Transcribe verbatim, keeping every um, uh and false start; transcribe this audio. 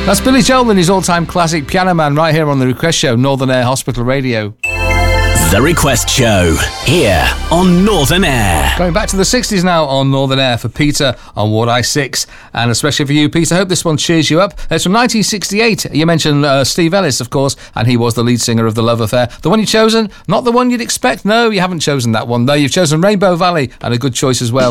That's Billy Joel and his all-time classic Piano Man right here on The Request Show, Northern Air Hospital Radio. The Request Show, here on Northern Air. Going back to the sixties now on Northern Air for Peter on Ward I six, and especially for you, Peter. I hope this one cheers you up. It's from nineteen sixty-eight. You mentioned uh, Steve Ellis, of course, and he was the lead singer of The Love Affair. The one you've chosen, not the one you'd expect. No, you haven't chosen that one, though. You've chosen Rainbow Valley, and a good choice as well.